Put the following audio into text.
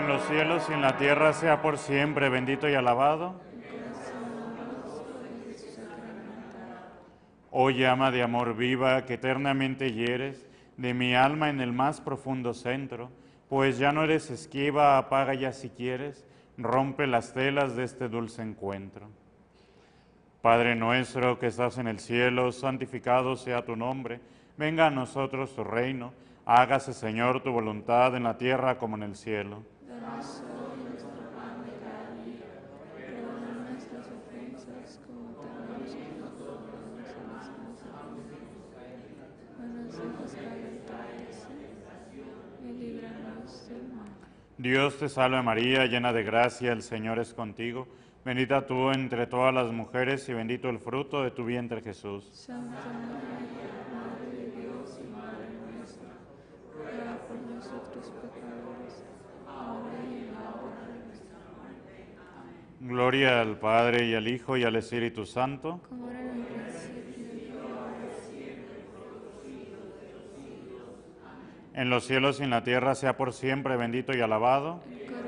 en los cielos y en la tierra sea por siempre bendito y alabado. Oh llama de amor viva que eternamente hieres de mi alma en el más profundo centro, pues ya no eres esquiva, apaga ya si quieres, rompe las telas de este dulce encuentro. Padre nuestro que estás en el cielo, santificado sea tu nombre, venga a nosotros tu reino, hágase Señor tu voluntad en la tierra como en el cielo. Danos hoy nuestro pan de cada día, perdona nuestras ofensas como también nosotros perdonamos a los que nos ofenden. No nos dejes caer en tentación y líbranos del mal. Dios te salve María, llena de gracia, el Señor es contigo. Bendita tú entre todas las mujeres y bendito el fruto de tu vientre Jesús. Santa María, Madre de Dios y Madre nuestra, ruega por nosotros pecadores, ahora y en la hora de nuestra muerte. Gloria al Padre y al Hijo y al Espíritu Santo. Como era en el principio y ahora y siempre. En los cielos y en la tierra sea por siempre bendito y alabado. El